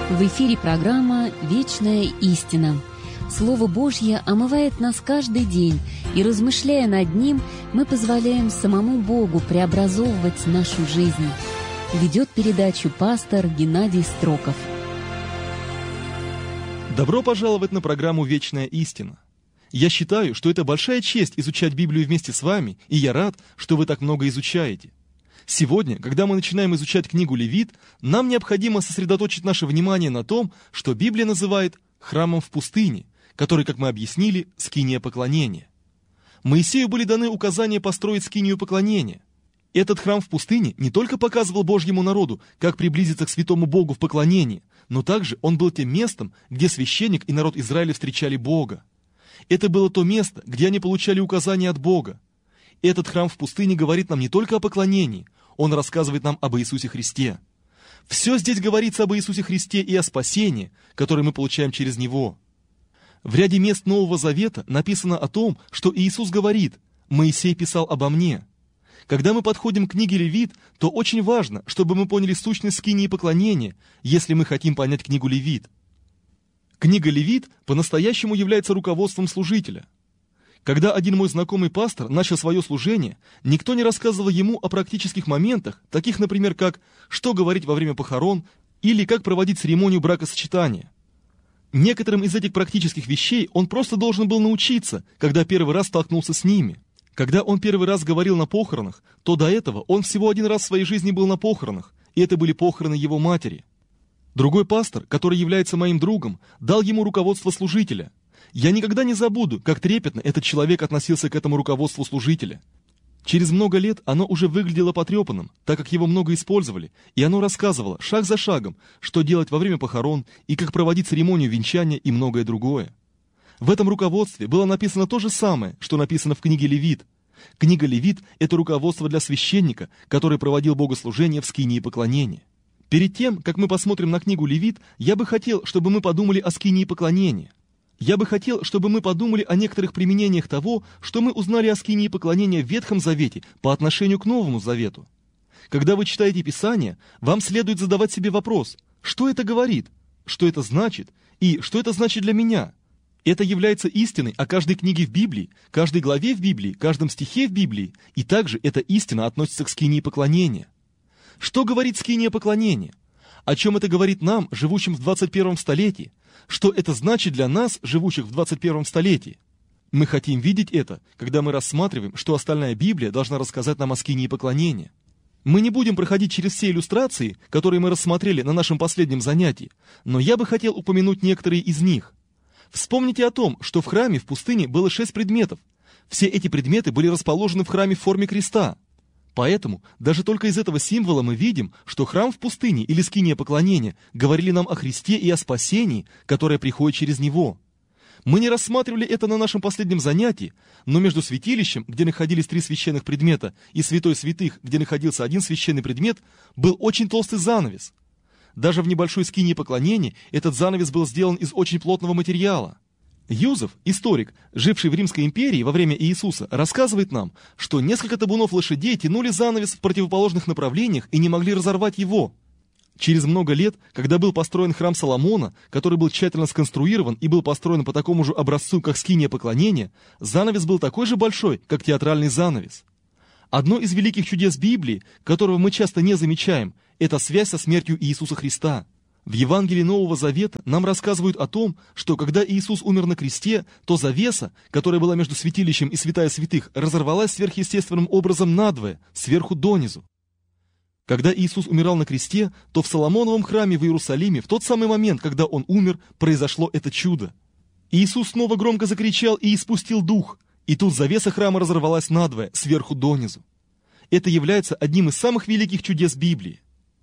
В эфире программа «Вечная истина». Слово Божье омывает нас каждый день, и, размышляя над ним, мы позволяем самому Богу преобразовывать нашу жизнь. Ведет передачу пастор Геннадий Строков. Добро пожаловать на программу «Вечная истина». Я считаю, что это большая честь изучать Библию вместе с вами, и я рад, что вы так много изучаете. Сегодня, когда мы начинаем изучать книгу Левит, нам необходимо сосредоточить наше внимание на том, что Библия называет храмом в пустыне, который, как мы объяснили, скиния поклонения. Моисею были даны указания построить скинию поклонения. Этот храм в пустыне не только показывал Божьему народу, как приблизиться к святому Богу в поклонении, но также он был тем местом, где священник и народ Израиля встречали Бога. Это было то место, где они получали указания от Бога. Этот храм в пустыне говорит нам не только о поклонении, он рассказывает нам об Иисусе Христе. Все здесь говорится об Иисусе Христе и о спасении, которое мы получаем через Него. В ряде мест Нового Завета написано о том, что Иисус говорит: «Моисей писал обо мне». Когда мы подходим к книге Левит, то очень важно, чтобы мы поняли сущность скинии поклонения, если мы хотим понять книгу Левит. Книга Левит по-настоящему является руководством служителя. Когда один мой знакомый пастор начал свое служение, никто не рассказывал ему о практических моментах, таких, например, как что говорить во время похорон или как проводить церемонию бракосочетания. Некоторым из этих практических вещей он просто должен был научиться, когда первый раз столкнулся с ними. Когда он первый раз говорил на похоронах, то до этого он всего один раз в своей жизни был на похоронах, и это были похороны его матери. Другой пастор, который является моим другом, дал ему руководство служителя. Я никогда не забуду, как трепетно этот человек относился к этому руководству служителя. Через много лет оно уже выглядело потрепанным, так как его много использовали, и оно рассказывало шаг за шагом, что делать во время похорон и как проводить церемонию венчания и многое другое. В этом руководстве было написано то же самое, что написано в книге Левит. Книга Левит – это руководство для священника, который проводил богослужение в скинии поклонения. Перед тем, как мы посмотрим на книгу Левит, я бы хотел, чтобы мы подумали о скинии поклонения. Я бы хотел, чтобы мы подумали о некоторых применениях того, что мы узнали о скинии поклонения в Ветхом Завете по отношению к Новому Завету. Когда вы читаете Писание, вам следует задавать себе вопрос: что это говорит, что это значит и что это значит для меня? Это является истиной о каждой книге в Библии, каждой главе в Библии, каждом стихе в Библии, и также эта истина относится к скинии поклонения. Что говорит скиния поклонения? О чем это говорит нам, живущим в 21 столетии? Что это значит для нас, живущих в 21 столетии? Мы хотим видеть это, когда мы рассматриваем, что остальная Библия должна рассказать нам о скинии поклонения. Мы не будем проходить через все иллюстрации, которые мы рассмотрели на нашем последнем занятии, но я бы хотел упомянуть некоторые из них. Вспомните о том, что в храме в пустыне было 6 предметов. Все эти предметы были расположены в храме в форме креста. Поэтому даже только из этого символа мы видим, что храм в пустыне или скиния поклонения говорили нам о Христе и о спасении, которое приходит через Него. Мы не рассматривали это на нашем последнем занятии, но между святилищем, где находились 3 священных предмета, и святой святых, где находился один священный предмет, был очень толстый занавес. Даже в небольшой скинии поклонения этот занавес был сделан из очень плотного материала. Юзеф, историк, живший в Римской империи во время Иисуса, рассказывает нам, что несколько табунов лошадей тянули занавес в противоположных направлениях и не могли разорвать его. Через много лет, когда был построен храм Соломона, который был тщательно сконструирован и был построен по такому же образцу, как скиния поклонения, занавес был такой же большой, как театральный занавес. Одно из великих чудес Библии, которого мы часто не замечаем, это связь со смертью Иисуса Христа. В Евангелии Нового Завета нам рассказывают о том, что когда Иисус умер на кресте, то завеса, которая была между святилищем и святая святых, разорвалась сверхъестественным образом надвое, сверху донизу. Когда Иисус умирал на кресте, то в Соломоновом храме в Иерусалиме в тот самый момент, когда Он умер, произошло это чудо. Иисус снова громко закричал и испустил дух, и тут завеса храма разорвалась надвое, сверху донизу. Это является одним из самых великих чудес Библии.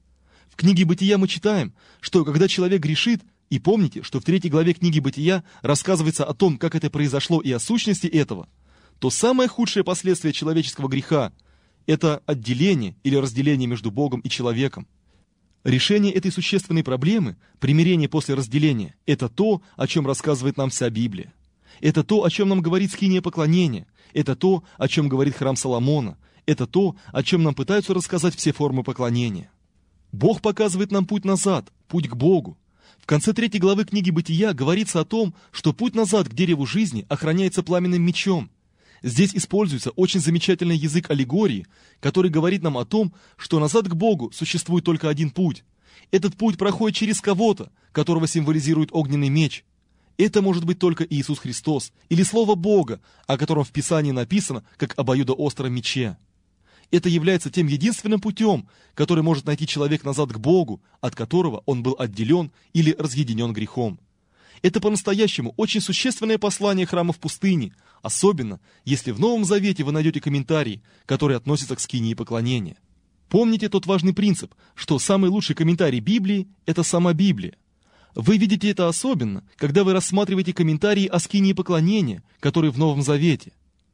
В книге Бытия мы читаем, что когда человек грешит, и помните, что в 3 главе книги Бытия рассказывается о том, как это произошло и о сущности этого, то самое худшее последствие человеческого греха – это отделение или разделение между Богом и человеком. Решение этой существенной проблемы, примирение после разделения – это то, о чем рассказывает нам вся Библия. Это то, о чем нам говорит скиния поклонения, это то, о чем говорит храм Соломона, это то, о чем нам пытаются рассказать все формы поклонения. Бог показывает нам путь назад, путь к Богу. В конце 3 главы книги «Бытия» говорится о том, что путь назад к дереву жизни охраняется пламенным мечом. Здесь используется очень замечательный язык аллегории, который говорит нам о том, что назад к Богу существует только один путь. Этот путь проходит через кого-то, которого символизирует огненный меч. Это может быть только Иисус Христос или Слово Бога, о котором в Писании написано как обоюдоостром мече. Это является тем единственным путем, который может найти человек назад к Богу, от которого он был отделен или разъединен грехом. Это по-настоящему очень существенное послание храма в пустыне, особенно если в Новом Завете вы найдете комментарии, которые относятся к скинии поклонения. Помните тот важный принцип, что самый лучший комментарий Библии – это сама Библия. Вы видите это особенно, когда вы рассматриваете комментарии о скинии поклонения, которые в Новом Завете.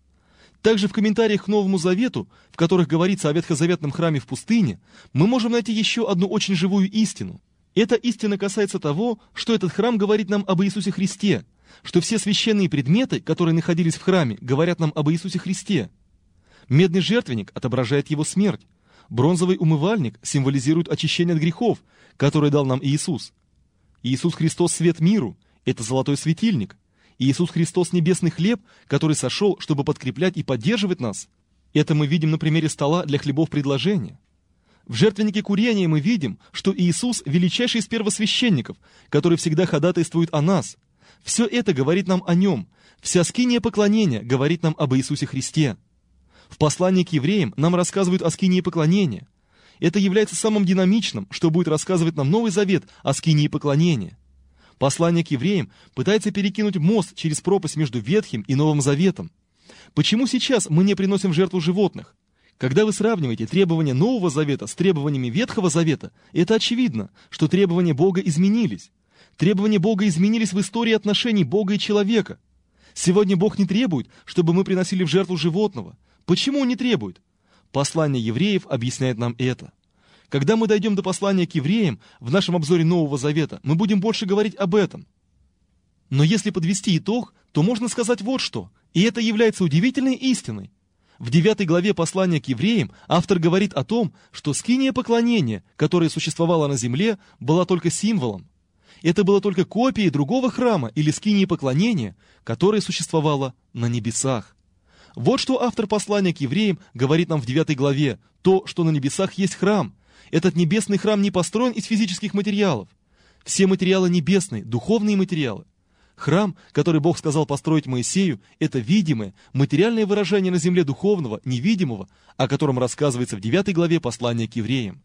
Также в комментариях к Новому Завету, в которых говорится о ветхозаветном храме в пустыне, мы можем найти еще одну очень живую истину. Эта истина касается того, что этот храм говорит нам об Иисусе Христе, что все священные предметы, которые находились в храме, говорят нам об Иисусе Христе. Медный жертвенник отображает его смерть. Бронзовый умывальник символизирует очищение от грехов, которое дал нам Иисус. Иисус Христос – свет миру, это золотой светильник. Иисус Христос – небесный хлеб, который сошел, чтобы подкреплять и поддерживать нас. Это мы видим на примере стола для хлебов предложения. В жертвеннике курения мы видим, что Иисус – величайший из первосвященников, который всегда ходатайствует о нас. Все это говорит нам о Нем. Вся скиния поклонения говорит нам об Иисусе Христе. В послании к евреям нам рассказывают о скинии поклонения. Это является самым динамичным, что будет рассказывать нам Новый Завет о скинии поклонения. Послание к евреям пытается перекинуть мост через пропасть между Ветхим и Новым Заветом. Почему сейчас мы не приносим в жертву животных? Когда вы сравниваете требования Нового Завета с требованиями Ветхого Завета, это очевидно, что требования Бога изменились. Требования Бога изменились в истории отношений Бога и человека. Сегодня Бог не требует, чтобы мы приносили в жертву животного. Почему Он не требует? Послание евреев объясняет нам это. Когда мы дойдем до послания к евреям, в нашем обзоре Нового Завета, мы будем больше говорить об этом. Но если подвести итог, то можно сказать вот что, и это является удивительной истиной. В 9 главе послания к евреям автор говорит о том, что скиния поклонения, которая существовала на земле, была только символом. Это было только копией другого храма или скинии поклонения, которая существовала на небесах. Вот что автор послания к евреям говорит нам в 9 главе, то, что на небесах есть храм. Этот небесный храм не построен из физических материалов. Все материалы небесные, духовные материалы. Храм, который Бог сказал построить Моисею, это видимое, материальное выражение на земле духовного, невидимого, о котором рассказывается в 9 главе послания к евреям.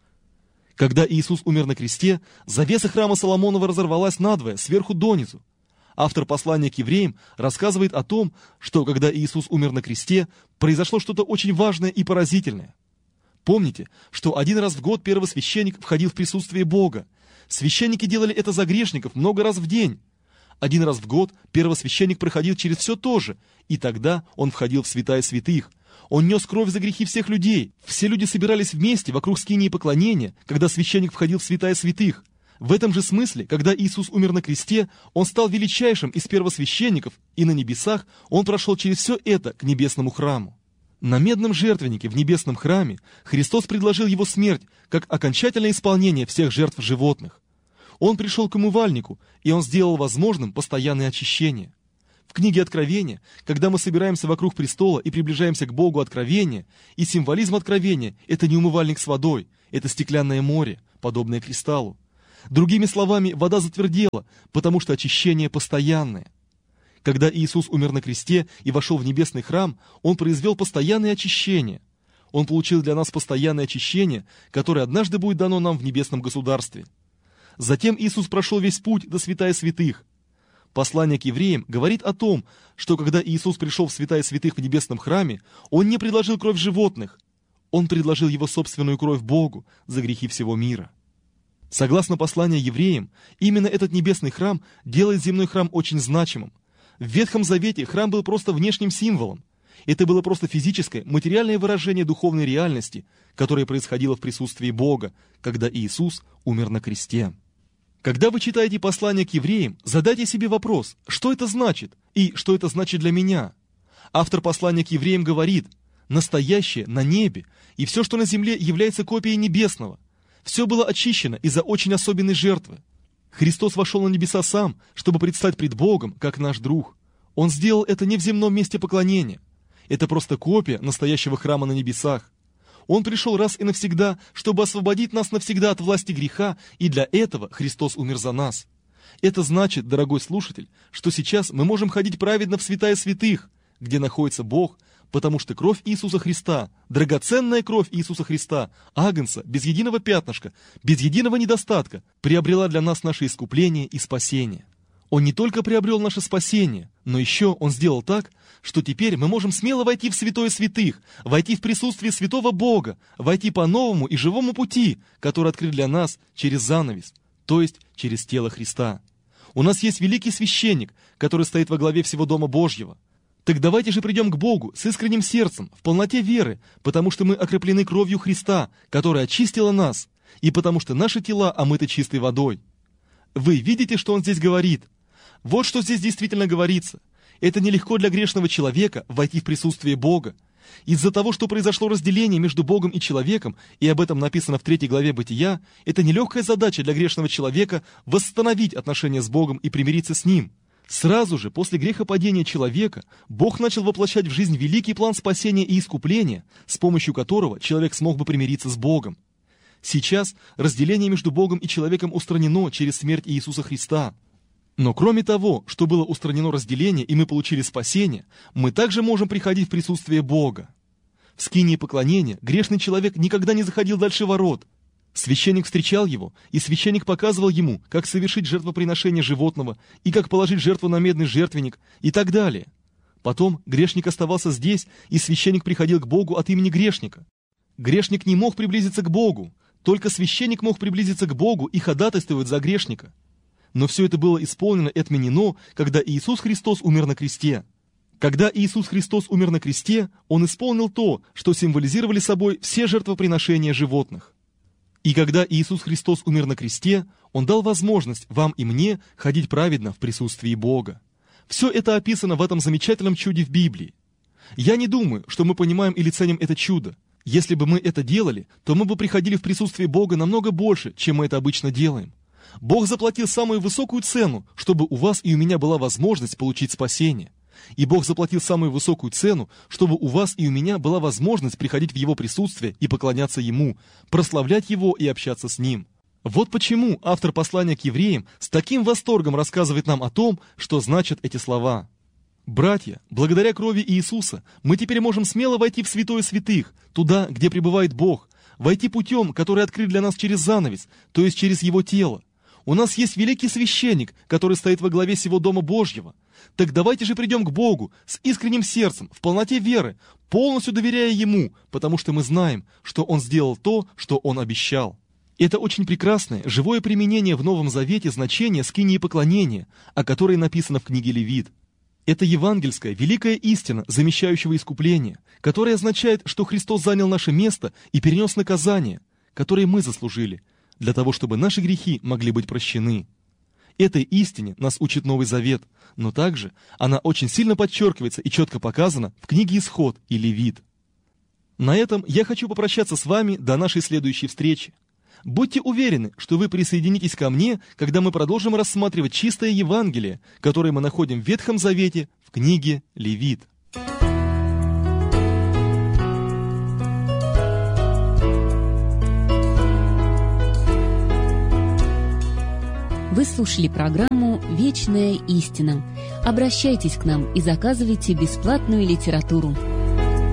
Когда Иисус умер на кресте, завеса храма Соломонова разорвалась надвое, сверху донизу. Автор послания к евреям рассказывает о том, что когда Иисус умер на кресте, произошло что-то очень важное и поразительное. Помните, что один раз в год первосвященник входил в присутствие Бога. Священники делали это за грешников много раз в день. Один раз в год первосвященник проходил через все то же, и тогда он входил в святая святых. Он нес кровь за грехи всех людей. Все люди собирались вместе вокруг скинии поклонения, когда священник входил в святая святых. В этом же смысле, когда Иисус умер на кресте, Он стал величайшим из первосвященников, и на небесах Он прошел через все это к небесному храму. На медном жертвеннике в небесном храме Христос предложил Его смерть как окончательное исполнение всех жертв животных. Он пришел к умывальнику, и Он сделал возможным постоянное очищение. В книге Откровения, когда мы собираемся вокруг престола и приближаемся к Богу откровения, и символизм откровения – это не умывальник с водой, это стеклянное море, подобное кристаллу. Другими словами, вода затвердела, потому что очищение постоянное. Когда Иисус умер на кресте и вошел в небесный храм, Он произвел постоянное очищение. Он получил для нас постоянное очищение, которое однажды будет дано нам в небесном государстве. Затем Иисус прошел весь путь до святая святых. Послание к евреям говорит о том, что когда Иисус пришел в святая святых в небесном храме, Он не предложил кровь животных. Он предложил Его собственную кровь Богу за грехи всего мира. Согласно посланию евреям, именно этот небесный храм делает земной храм очень значимым. В Ветхом Завете храм был просто внешним символом. Это было просто физическое, материальное выражение духовной реальности, которое происходило в присутствии Бога, когда Иисус умер на кресте. Когда вы читаете послание к евреям, задайте себе вопрос, что это значит и что это значит для меня. Автор послания к евреям говорит: настоящее на небе, и все, что на земле, является копией небесного. Все было очищено из-за очень особенной жертвы. Христос вошел на небеса сам, чтобы предстать пред Богом, как наш друг. Он сделал это не в земном месте поклонения. Это просто копия настоящего храма на небесах. Он пришел раз и навсегда, чтобы освободить нас навсегда от власти греха, и для этого Христос умер за нас. Это значит, дорогой слушатель, что сейчас мы можем ходить праведно в святая святых, где находится Бог, потому что кровь Иисуса Христа, драгоценная кровь Иисуса Христа, агнца, без единого пятнышка, без единого недостатка, приобрела для нас наше искупление и спасение. Он не только приобрел наше спасение, но еще Он сделал так, что теперь мы можем смело войти в святое святых, войти в присутствие святого Бога, войти по новому и живому пути, который открыт для нас через занавес, то есть через тело Христа. У нас есть великий священник, который стоит во главе всего Дома Божьего. Так давайте же придем к Богу с искренним сердцем, в полноте веры, потому что мы окроплены кровью Христа, которая очистила нас, и потому что наши тела омыты чистой водой. Вы видите, что Он здесь говорит? Вот что здесь действительно говорится. Это нелегко для грешного человека войти в присутствие Бога. Из-за того, что произошло разделение между Богом и человеком, и об этом написано в 3 главе Бытия, это нелегкая задача для грешного человека восстановить отношения с Богом и примириться с Ним. Сразу же после грехопадения человека Бог начал воплощать в жизнь великий план спасения и искупления, с помощью которого человек смог бы примириться с Богом. Сейчас разделение между Богом и человеком устранено через смерть Иисуса Христа. Но кроме того, что было устранено разделение и мы получили спасение, мы также можем приходить в присутствие Бога. В скинии поклонения грешный человек никогда не заходил дальше ворот. Священник встречал его, и священник показывал ему, как совершить жертвоприношение животного, и как положить жертву на медный жертвенник, и так далее. Потом грешник оставался здесь, и священник приходил к Богу от имени грешника. Грешник не мог приблизиться к Богу, только священник мог приблизиться к Богу и ходатайствовать за грешника. Но все это было исполнено и отменено, когда Иисус Христос умер на кресте. Когда Иисус Христос умер на кресте, Он исполнил то, что символизировали собой все жертвоприношения животных. И когда Иисус Христос умер на кресте, Он дал возможность вам и мне ходить праведно в присутствии Бога. Все это описано в этом замечательном чуде в Библии. Я не думаю, что мы понимаем или ценим это чудо. Если бы мы это делали, то мы бы приходили в присутствие Бога намного больше, чем мы это обычно делаем. Бог заплатил самую высокую цену, чтобы у вас и у меня была возможность получить спасение. И Бог заплатил самую высокую цену, чтобы у вас и у меня была возможность приходить в Его присутствие и поклоняться Ему, прославлять Его и общаться с Ним. Вот почему автор послания к евреям с таким восторгом рассказывает нам о том, что значат эти слова. «Братья, благодаря крови Иисуса мы теперь можем смело войти в святое святых, туда, где пребывает Бог, войти путем, который открыт для нас через занавес, то есть через Его тело. У нас есть великий священник, который стоит во главе всего Дома Божьего. Так давайте же придем к Богу с искренним сердцем, в полноте веры, полностью доверяя Ему, потому что мы знаем, что Он сделал то, что Он обещал». Это очень прекрасное, живое применение в Новом Завете значения скинии поклонения, о которой написано в книге Левит. Это евангельская, великая истина, замещающего искупление, которая означает, что Христос занял наше место и перенес наказание, которое мы заслужили, для того, чтобы наши грехи могли быть прощены. Этой истине нас учит Новый Завет, но также она очень сильно подчеркивается и четко показана в книге Исход и Левит. На этом я хочу попрощаться с вами до нашей следующей встречи. Будьте уверены, что вы присоединитесь ко мне, когда мы продолжим рассматривать чистое Евангелие, которое мы находим в Ветхом Завете в книге Левит. Вы слушали программу «Вечная истина». Обращайтесь к нам и заказывайте бесплатную литературу.